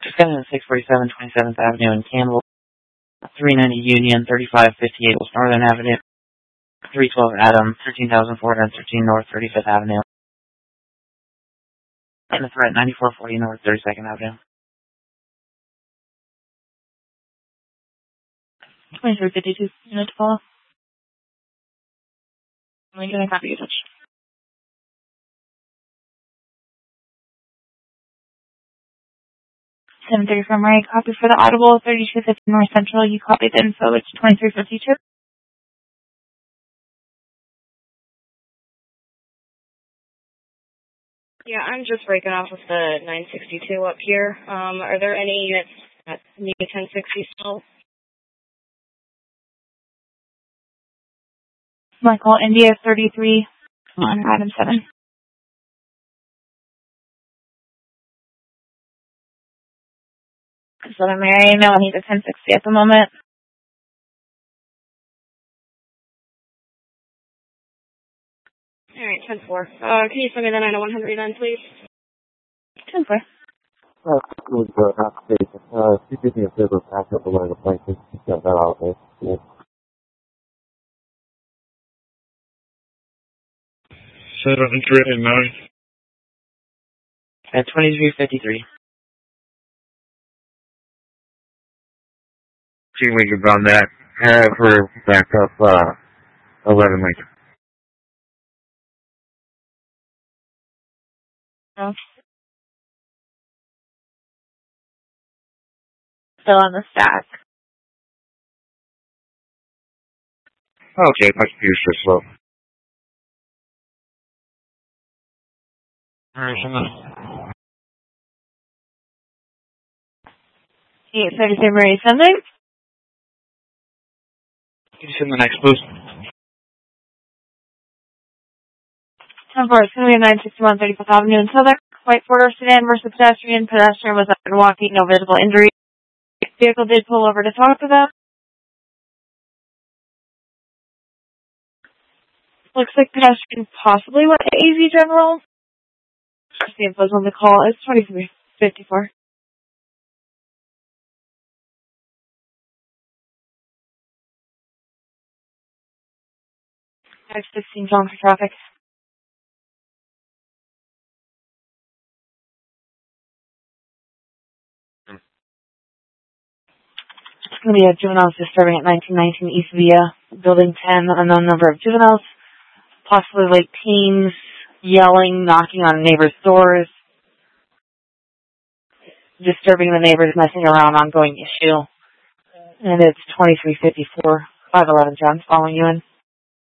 Got in 647 27th Avenue in Campbell, 390 Union, 3558 West Northern Avenue, 312 Adams, 13,413 North 35th Avenue, and the threat 9440 North 32nd Avenue. 2352, unit to follow. Lincoln, I copy you. 730 from Ray, copy for the Audible, 3250 North Central, you copied the info, it's 2352. Yeah, I'm just breaking off with the 962 up here. Are there any units at new 1060 still? Michael, India 33 on item 7. So I'm Mary, no, he's at 1060 at the moment. All right, 10-4. Can you send me the 90100 then, please? 10-4. Good application. She did me a favor, pack up a line of blankets. She sent that out there. Yeah. 709. At 2353. Two Lincoln's on that. Have her back up 11 Lincoln. Oh. Still on the stack. Okay, my computer's so slow. Alright, hang on. 833 Marie Sunday. Can you send the next, please? 10-4, it's going to be a 961 35th Avenue in Southern. White four-door sedan versus pedestrian. Pedestrian was up and walking, no visible injury. Vehicle did pull over to talk to them. Looks like pedestrian possibly went to AZ General. The info's on the call. It's 2354. 516 John for traffic. It's going to be a juveniles disturbing at 1919 East Via, Building 10, unknown number of juveniles, possibly like teens, yelling, knocking on neighbors' doors, disturbing the neighbors, messing around, ongoing issue. And it's 2354, 511 John, following you in.